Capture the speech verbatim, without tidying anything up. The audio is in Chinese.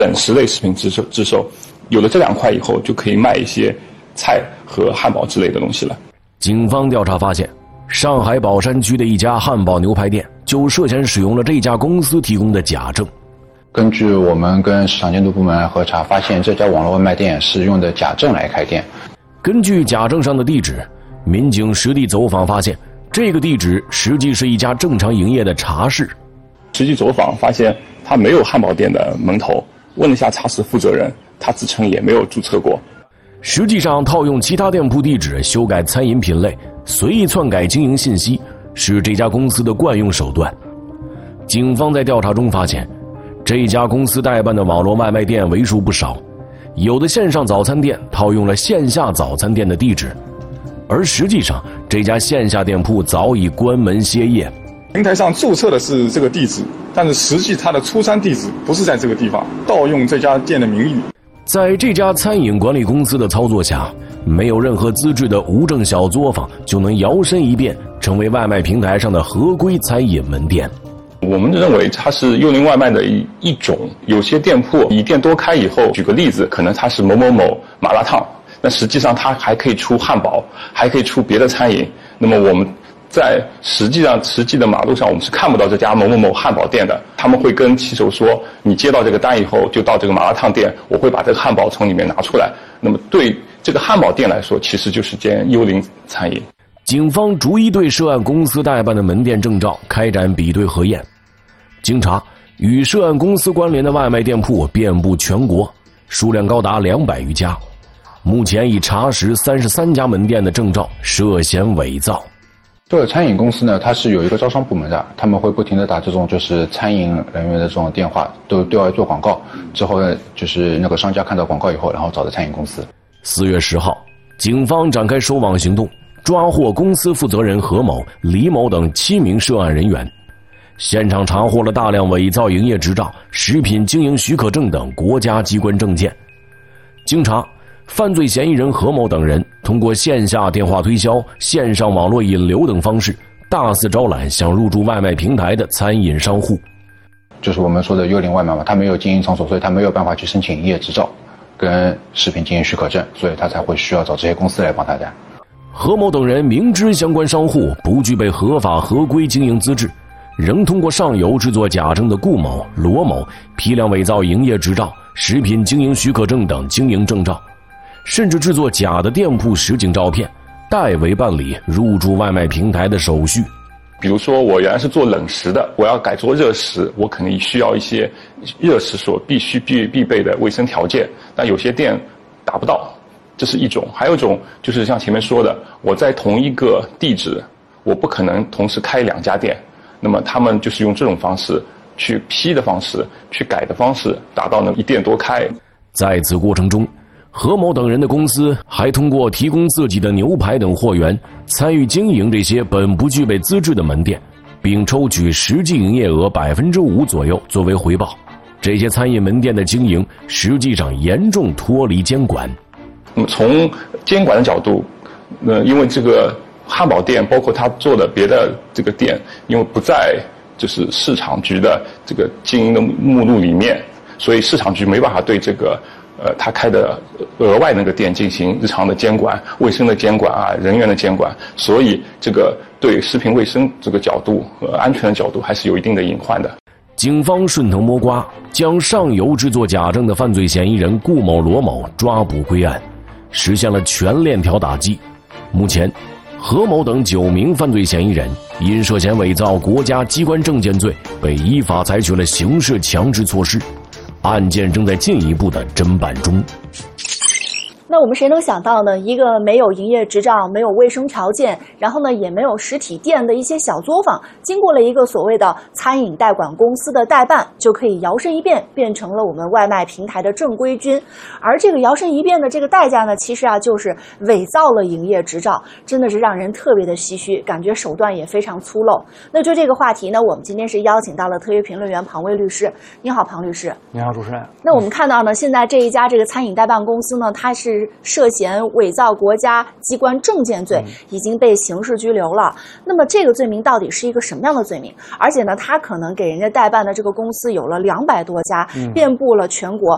冷食类食品制售制售，有了这两块以后，就可以卖一些菜和汉堡之类的东西了。 警方调查发现，上海宝山区的一家汉堡牛排店就涉嫌使用了这家公司提供的假证。 根据我们跟市场监督部门核查，发现这家网络外卖店是用的假证来开店。 根据假证上的地址，民警实地走访发现，这个地址实际是一家正常营业的茶室。 实际走访发现，他没有汉堡店的门头。问了下茶室负责人，他自称也没有注册过。 实际上，套用其他店铺地址修改餐饮品类，随意篡改经营信息，是这家公司的惯用手段。警方在调查中发现，这家公司代办的网络外卖店为数不少，有的线上早餐店套用了线下早餐店的地址，而实际上这家线下店铺早已关门歇业。 平台上注册的是这个地址，但是实际它的出餐地址不是在这个地方，盗用这家店的名誉。 在这家餐饮管理公司的操作下，没有任何资质的无证小作坊就能摇身一变成为外卖平台上的合规餐饮门店。 我们认为它是幽灵外卖的一一种，有些店铺以店多开以后，举个例子，可能它是某某某麻辣烫，那实际上它还可以出汉堡，还可以出别的餐饮。那么我们在实际上实际的马路上，我们是看不到这家某某某汉堡店的。他们会跟骑手说，你接到这个单以后，就到这个麻辣烫店，我会把这个汉堡从里面拿出来。那么对这个汉堡店来说，其实就是间幽灵餐饮。 警方逐一对涉案公司代办的门店证照开展比对核验。经查，与涉案公司关联的外卖店铺遍布全国，数量高达两百余家。目前已查实三十三家门店的证照涉嫌伪造。 这个餐饮公司呢，它是有一个招商部门的，他们会不停的打这种就是餐饮人员的这种电话，都对外做广告。之后呢，就是那个商家看到广告以后，然后找的餐饮公司。 四月十号，警方展开收网行动，抓获公司负责人何某、李某等七名涉案人员。现场查获了大量伪造营业执照、食品经营许可证等国家机关证件。经查，犯罪嫌疑人何某等人通过线下电话推销、线上网络引流等方式，大肆招揽想入驻外卖平台的餐饮商户。 就是我们说的幽灵外卖嘛，他没有经营场所，所以他没有办法去申请营业执照跟食品经营许可证，所以他才会需要找这些公司来帮他干。 何某等人明知相关商户不具备合法合规经营资质，仍通过上游制作假证的顾某、罗某批量伪造营业执照、食品经营许可证等经营证照，甚至制作假的店铺实景照片，代为办理入驻外卖平台的手续。 比如说我原来是做冷食的，我要改做热食，我肯定需要一些热食所必须必必备的卫生条件，但有些店达不到，这是一种。还有一种就是像前面说的，我在同一个地址，我不可能同时开两家店，那么他们就是用这种方式去批的方式、去改的方式，达到能一店多开。 在此过程中，何某等人的公司还通过提供自己的牛排等货源，参与经营这些本不具备资质的门店，并抽取实际营业额百分之五左右作为回报。这些餐饮门店的经营实际上严重脱离监管。 那么从监管的角度，呃，因为这个汉堡店包括他做的别的这个店，因为不在就是市场局的这个经营的目录里面，所以市场局没办法对这个呃他开的额外那个店进行日常的监管、卫生的监管啊、人员的监管，所以这个对食品卫生这个角度和安全的角度还是有一定的隐患的。 警方顺藤摸瓜，将上游制作假证的犯罪嫌疑人顾某、罗某抓捕归案，实现了全链条打击。目前，何某等九名犯罪嫌疑人因涉嫌伪造国家机关证件罪，被依法采取了刑事强制措施，案件正在进一步的侦办中。 那我们谁能想到呢？一个没有营业执照、没有卫生条件，然后呢也没有实体店的一些小作坊，经过了一个所谓的餐饮代管公司的代办，就可以摇身一变变成了我们外卖平台的正规军。而这个摇身一变的这个代价呢，其实啊就是伪造了营业执照，真的是让人特别的唏嘘，感觉手段也非常粗陋。那就这个话题呢，我们今天是邀请到了特约评论员庞威律师。你好，庞律师。 你好，主持人。 那我们看到呢，现在这一家这个餐饮代办公司呢，它是涉嫌伪造国家机关证件罪，已经被刑事拘留了。那么这个罪名到底是一个什么样的罪名？而且呢，他可能给人家代办的这个公司有了两百多家，遍布了全国。